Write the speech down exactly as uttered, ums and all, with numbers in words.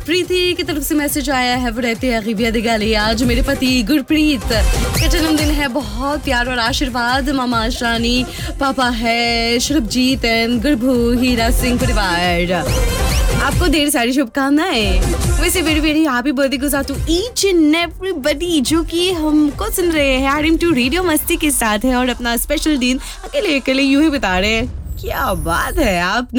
प्रीति की तरफ से मैसेज आया है, वो रहते हैं गीबिया दिगाली। आज मेरे पति गुरप्रीत का जन्मदिन है, बहुत प्यार और आशीर्वाद। मामा आशानी, पापा है शुभजीत एंड गुरभू हीरा सिंह परिवार, आपको ढेर सारी शुभकामनाएं। वैसे very very happy birthday goes out to each and everybody जो कि हमको सुन रहे हैं आरएम टू रेडियो मस्ती के साथ है और अपना स्पेशल दिन अकेले अकेले यूं ही बता रहे हैं। क्या बात है, आप